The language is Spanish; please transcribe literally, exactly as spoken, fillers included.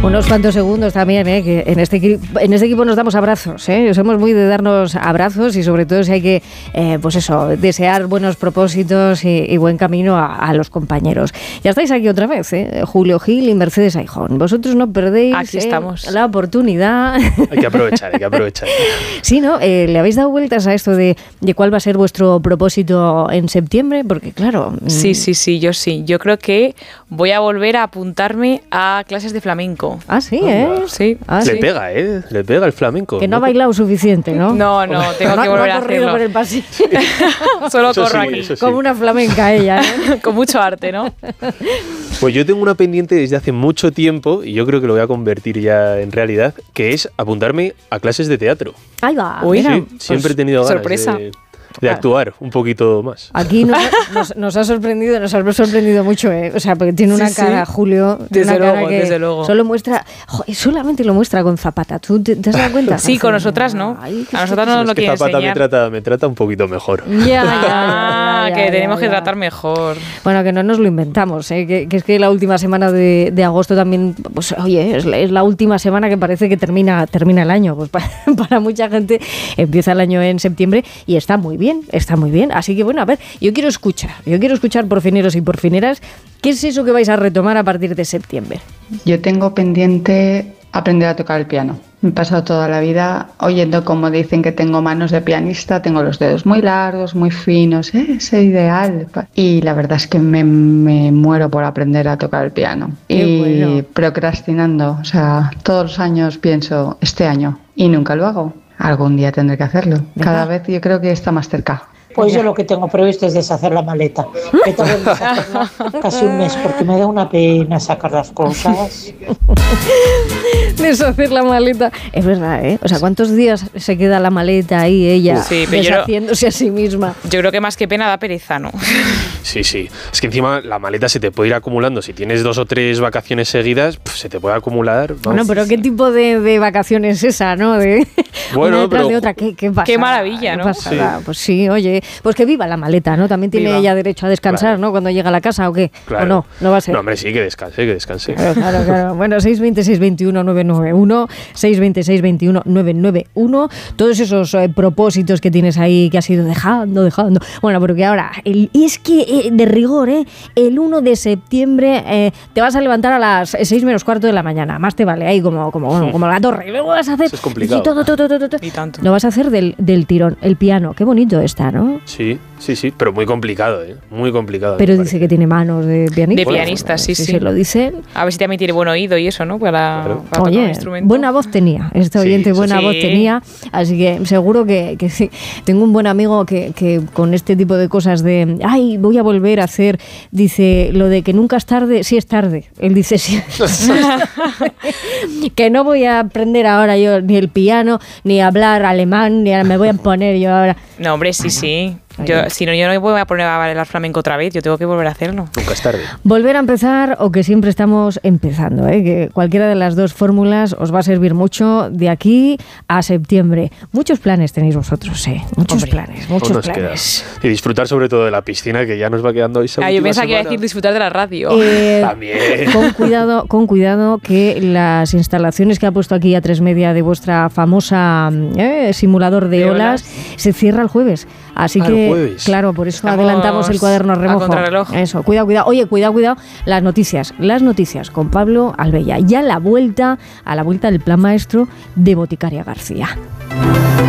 unos cuantos segundos también, ¿eh? Que en este, en este equipo nos damos abrazos, ¿eh? Somos muy de darnos abrazos y sobre todo si hay que, eh, pues eso, desear buenos propósitos y, y buen camino a, a los compañeros. Ya estáis aquí otra vez, ¿eh? Julio Gil y Mercedes Aijón. Vosotros no perdéis aquí estamos. Eh, la oportunidad. Hay que aprovechar, hay que aprovechar. Sí, ¿no? Eh, ¿Le habéis dado vueltas a esto de, de cuál va a ser vuestro propósito en septiembre? Porque claro... Sí, sí, sí, yo sí. Yo creo que voy a volver a apuntarme a clases de flamenco. Ah, sí, ¿eh? Sí. Ah, Le sí. pega, ¿eh? Le pega el flamenco. Que no, ¿no? ha bailado suficiente, ¿no? No, no, tengo no, que no volver ha a corrido hacerlo. por el pasillo. Solo Eso corro sí, aquí. eso sí. Como una flamenca ella, ¿eh? Con mucho arte, ¿no? Pues yo tengo una pendiente desde hace mucho tiempo y yo creo que lo voy a convertir ya en realidad, que es apuntarme a clases de teatro. Ahí va. Uy, mira. Sí, siempre he tenido ganas sorpresa. de, de actuar un poquito más. Aquí nos, nos, nos ha sorprendido, nos ha sorprendido mucho, ¿eh? O sea, porque tiene una Sí, cara, sí. Julio, tiene Desde una cara luego, que desde luego. solo muestra, jo, solamente lo muestra con Zapata. ¿Tú te, te has dado cuenta? Sí, con nosotras no. Ay, qué A nosotras no nos Es lo que quieren Zapata me enseñar. trata, me trata un poquito mejor. Ya, ya, ya, Ah, ya, que ya, tenemos ya, que ya. tratar mejor. Bueno, que no nos lo inventamos, ¿eh? que, que es que la última semana de, de agosto también, pues oye, es la, es la última semana que parece que termina, termina el año. Pues para, para mucha gente empieza el año en septiembre y está muy bien, está muy bien. Así que bueno, a ver, yo quiero escuchar, yo quiero escuchar porfineros y porfineras, ¿qué es eso que vais a retomar a partir de septiembre? Yo tengo pendiente aprender a tocar el piano. Me he pasado toda la vida oyendo como dicen que tengo manos de pianista, tengo los dedos muy largos, muy finos, ¿eh? Es ideal. Y la verdad es que me, me muero por aprender a tocar el piano. Qué y bueno. procrastinando, o sea, todos los años pienso, este año, y nunca lo hago. Algún día tendré que hacerlo. Venga. Cada vez yo creo que está más cerca. Pues yo lo que tengo previsto es deshacer la maleta. Que tengo que deshacerla casi un mes porque me da una pena sacar las cosas. Deshacer la maleta. Es verdad, ¿eh? O sea, ¿cuántos días se queda la maleta ahí ella Sí, pero yo no- deshaciéndose a sí misma? Yo creo que más que pena da pereza, ¿no? Sí, sí. Es que encima la maleta se te puede ir acumulando. Si tienes dos o tres vacaciones seguidas, pf, se te puede acumular. vamos. Bueno, pero ¿qué tipo de, de vacaciones es esa, no? De Bueno, una detrás pero- de otra. ¿Qué, qué pasada, Qué maravilla, ¿no? qué pasada. Pues sí, oye, pues que viva la maleta, ¿no? También tiene Viva. ella derecho a descansar, Claro. ¿no? Cuando llega a la casa, ¿o qué? Claro. ¿O no? No va a ser. No, hombre, sí, que descanse, que descanse. Claro, claro, claro. Bueno, seis veinte, seis veintiuno, nueve nueve uno, seis veinte, seis veintiuno, nueve nueve uno. Todos esos eh, propósitos que tienes ahí que has ido dejando, dejando. Bueno, porque ahora, el, y es que eh, de rigor, ¿eh? El uno de septiembre eh, te vas a levantar a las seis menos cuarto de la mañana. Más te vale ahí como, como, bueno, como la torre. Y luego vas a hacer... Eso es complicado. y todo, todo, todo, todo, todo. Y tanto. Lo vas a hacer del, del tirón. El piano. Qué bonito está, ¿no? Sí, sí, sí, pero muy complicado, ¿eh? Muy complicado. Pero me dice parece. que tiene manos de pianista. De pianista, sí, Si sí. se lo dicen... A ver si también tiene buen oído y eso, ¿no? Para, Claro. para tocar un Oye, instrumento. buena voz tenía, este Sí, oyente eso buena sí. voz tenía, así que seguro que, que sí. Tengo un buen amigo que, que con este tipo de cosas de, ay, voy a volver a hacer, dice, lo de que nunca es tarde, sí es tarde. Él dice, sí. Que no voy a aprender ahora yo ni el piano, ni a hablar alemán, ni a, me voy a poner yo ahora. No, hombre, sí, sí. Ahí. Yo, si no, yo no me voy a poner a bailar flamenco otra vez. Yo tengo que volver a hacerlo. Nunca es tarde. Volver a empezar o que siempre estamos empezando, ¿eh? Que cualquiera de las dos fórmulas os va a servir mucho de aquí a septiembre. Muchos planes tenéis vosotros, ¿eh? Muchos Hombre, planes, Aún muchos nos queda. planes. Y disfrutar sobre todo de la piscina, que ya nos va quedando esa Ah, yo última pensaba que iba a semana. decir disfrutar de la radio. Eh, También. con cuidado, con cuidado que las instalaciones que ha puesto aquí A tres Media de vuestra famosa eh, simulador de, De olas, olas. se cierra el jueves. Así Ah, el que, jueves. claro, por eso Estamos adelantamos el cuaderno a a remojo. contrarreloj. Eso, cuidado, cuidado. Oye, cuidado, cuidado. Las noticias, las noticias con Pablo Albella. Ya la vuelta, a la vuelta del plan maestro de Boticaria García.